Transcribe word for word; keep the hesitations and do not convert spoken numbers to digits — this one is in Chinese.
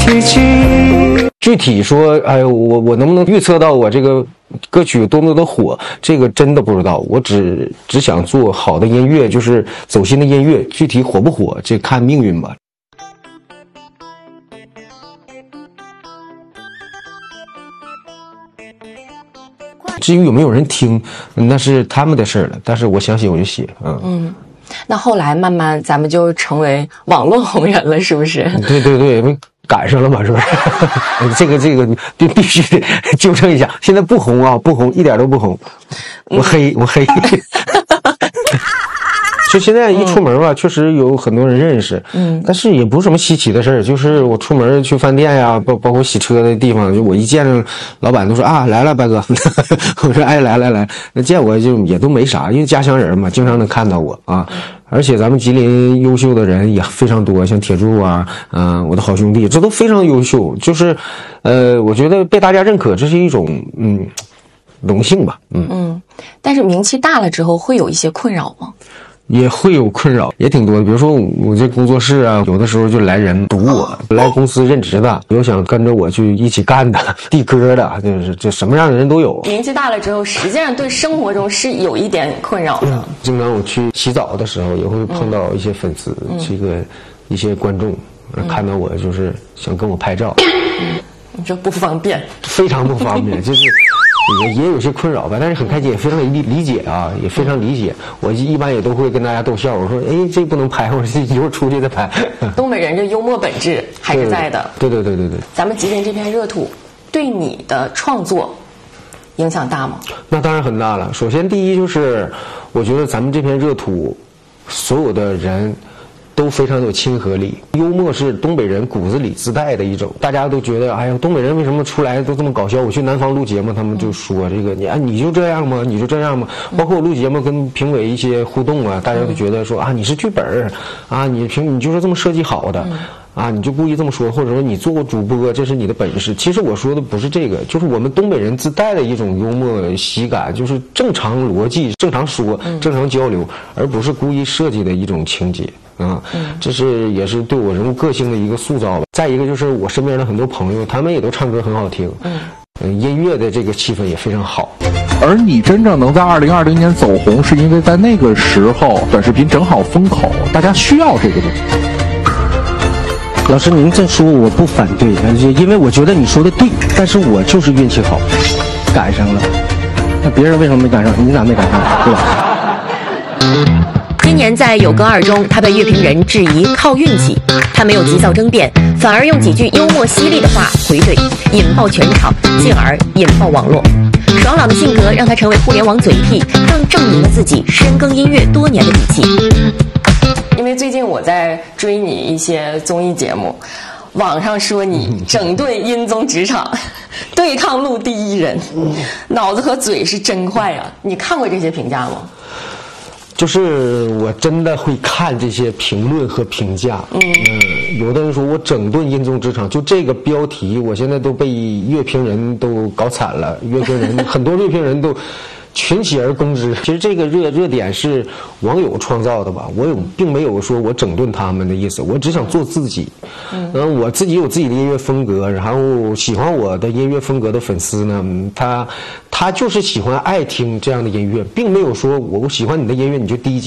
提起。具体说，哎呦，我我能不能预测到我这个歌曲有多么的火？这个真的不知道。我只只想做好的音乐，就是走心的音乐。具体火不火，这看命运吧。至于有没有人听，那是他们的事儿了。但是我相信我就写，嗯嗯。那后来慢慢咱们就成为网络红人了，是不是？ 对对对，赶上了嘛，是不是？这个这个必必须得纠正一下，现在不红啊，不红，一点都不红，我黑、嗯、我黑。就现在一出门吧、嗯，确实有很多人认识，嗯，但是也不是什么稀奇的事儿，就是我出门去饭店呀，包包括洗车的地方，就我一见着老板都说啊，来了，白哥，我说哎，来来来，那见我就也都没啥，因为家乡人嘛，经常能看到我啊，而且咱们吉林优秀的人也非常多，像铁柱啊，嗯、呃，我的好兄弟，这都非常优秀，就是，呃，我觉得被大家认可，这是一种嗯荣幸吧，嗯嗯，但是名气大了之后，会有一些困扰吗？ 也会有困扰，也挺多的。比如说我这工作室啊，有的时候就来人堵我，来公司任职的，有想跟着我去一起干的，递歌的，就是这什么样的人都有。 名气大了之后，实际上对生活中是有一点困扰的。嗯、 经常我去洗澡的时候，也会碰到一些粉丝，嗯、这个一些观众、嗯、看到我就是想跟我拍照， 嗯、你说不方便， 非常不方便，就是。也也有些困扰吧，但是很开心，也非常理理解啊，也非常理解。我一般也都会跟大家逗笑，我说，哎，这不能拍，我说一会儿出去再拍。 东北人这幽默本质还是在的。 对对对对对。 咱们吉林这片热土，对你的创作影响大吗？ 那当然很大了。首先，第一就是，我觉得咱们这片热土，所有的人。都非常有亲和力，幽默是东北人骨子里自带的一种。大家都觉得，哎呀，东北人为什么出来都这么搞笑？我去南方录节目，他们就说这个，你啊，你就这样吗？你就这样吗？包括我录节目跟评委一些互动啊，大家都觉得说啊，你是剧本啊，你评你就是这么设计好的。啊，你就故意这么说，或者说你做过主播，这是你的本事。其实我说的不是这个，就是我们东北人自带的一种幽默喜感，就是正常逻辑、正常说、正常交流，而不是故意设计的一种情节啊。这是也是对我人物个性的一个塑造吧。再一个就是我身边的很多朋友，他们也都唱歌很好听，嗯，音乐的这个气氛也非常好。 而你真正能在二零二零年走红，是因为在那个时候短视频正好风口，大家需要这个东西。 老师，您这说我不反对，因为我觉得你说的对，但是我就是运气好，赶上了。那别人为什么没赶上？你咋没赶上？对吧？ 今年在《有歌二》中，他被乐评人质疑靠运气，他没有急躁争辩，反而用几句幽默犀利的话回怼，引爆全场，进而引爆网络。爽朗的性格让他成为互联网嘴替，更证明了自己深耕音乐多年的底气。因为最近我在追你一些综艺节目，网上说你整顿音综职场，对抗路第一人，脑子和嘴是真快啊！你看过这些评价吗？ 就是我真的会看这些评论和评价，嗯，呃、有的人说我整顿音综职场，就这个标题，我现在都被乐评人都搞惨了，乐评人很多乐评人都群起而攻之。其实这个热热点是网友创造的吧，我有并没有说我整顿他们的意思，我只想做自己。嗯，呃、我自己有自己的音乐风格，然后喜欢我的音乐风格的粉丝呢，他他就是喜欢爱听这样的音乐，并没有说我喜欢你的音乐你就低级。